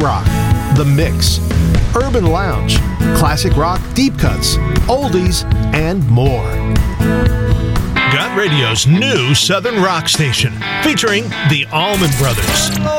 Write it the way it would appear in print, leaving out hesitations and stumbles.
rock, The Mix, urban lounge, classic rock deep cuts, oldies, and more. Gut Radio's new Southern rock station, featuring the Allman Brothers.